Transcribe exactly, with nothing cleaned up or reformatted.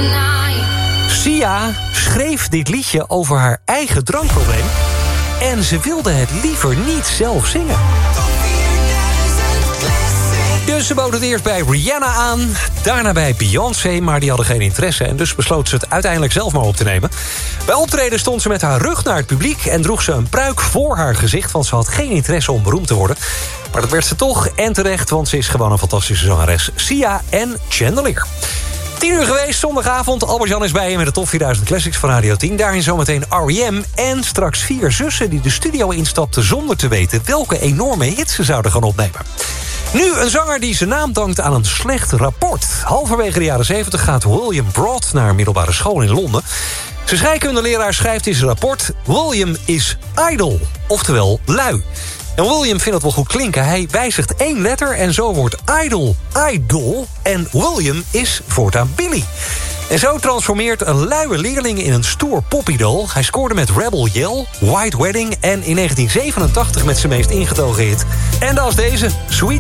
Sia schreef dit liedje over haar eigen drankprobleem. En ze wilde het liever niet zelf zingen. Dus ze bood het eerst bij Rihanna aan, daarna bij Beyoncé, maar die hadden geen interesse en dus besloot ze het uiteindelijk zelf maar op te nemen. Bij optreden stond ze met haar rug naar het publiek en droeg ze een pruik voor haar gezicht, want ze had geen interesse om beroemd te worden. Maar dat werd ze toch, en terecht, want ze is gewoon een fantastische zangeres. Sia en Chandelier. tien uur geweest, zondagavond. Albert-Jan is bij je met de Top vierduizend Classics van Radio tien. Daarin zometeen R E M en straks vier zussen die de studio instapten zonder te weten welke enorme hits ze zouden gaan opnemen. Nu een zanger die zijn naam dankt aan een slecht rapport. Halverwege de jaren zeventig gaat William Broad naar een middelbare school in Londen. Zijn scheikundeleraar schrijft in zijn rapport: William is idle, oftewel lui. En William vindt dat wel goed klinken. Hij wijzigt één letter en zo wordt idle idol. En William is voortaan Billy. En zo transformeert een luie leerling in een stoer popidool. Hij scoorde met Rebel Yell, White Wedding en in negentien zevenentachtig met zijn meest ingetogen hit. En dat is deze, Sweet